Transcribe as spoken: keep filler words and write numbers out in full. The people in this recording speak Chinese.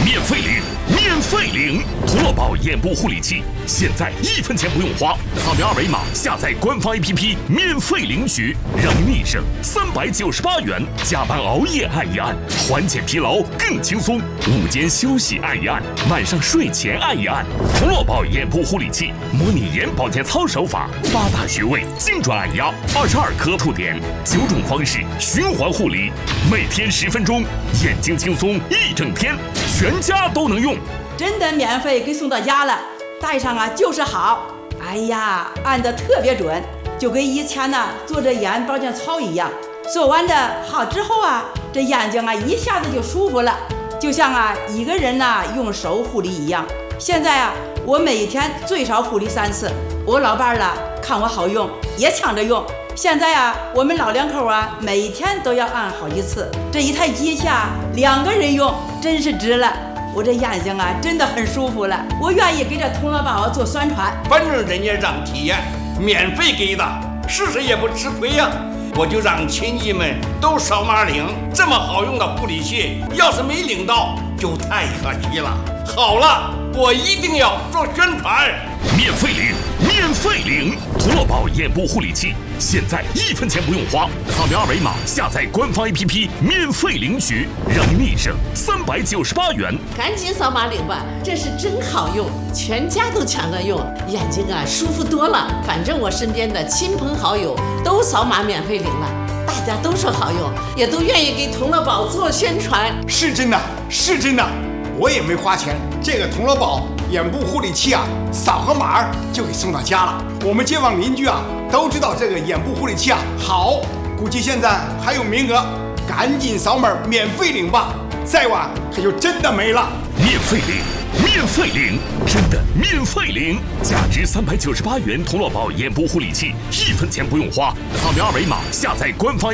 免费领，免费领！童乐宝眼部护理器，现在一分钱不用花，扫描二维码下载官方 A P P， 免费领取，让逆省三百九十八元，加班熬夜按一按，缓解疲劳更轻松。午间休息按一按，晚上睡前按一按。童乐宝眼部护理器，模拟眼保健操手法，八大穴位精准按压，二十二颗触点，九种方式循环护理，每天十分钟，眼睛轻松一整天，全家都能用。 真的免费给送到家了，戴上啊就是好。哎呀，按得特别准，就跟以前呢做这眼保健操一样。做完这好之后啊，这眼睛啊一下子就舒服了，就像啊一个人呢用手护理一样。现在啊，我每天最少护理三次。我老伴儿了看我好用，也抢着用。现在啊，我们老两口啊，每天都要按好几次。这一台机器啊，两个人用真是值了。我这眼睛啊，真的很舒服了。我愿意给这童乐宝做宣传。 反正人家让体验，免费给的，试试也不吃亏呀。我就让亲戚们都扫码领，这么好用的护理器，要是没领到，就太可惜了。好了，我一定要做宣传。 免费领，免费领！童乐宝眼部护理器，现在一分钱不用花，扫描二维码下载官方 A P P， 免费领取，让逆省三百九十八元。 赶紧扫码领吧，这是真好用，全家都抢着用，眼睛啊舒服多了。反正我身边的亲朋好友都扫码免费领了，大家都说好用，也都愿意给童乐宝做宣传。 是真的，是真的，我也没花钱，这个童乐宝眼部护理器啊，扫个码就给送到家了。我们街坊邻居啊都知道这个眼部护理器啊好，估计现在还有名额，赶紧扫码免费领吧，再晚可就真的没了。 免费领，免费领，真的免费领！价值三百九十八元童乐宝眼部护理器，一分钱不用花，扫描二维码下载官方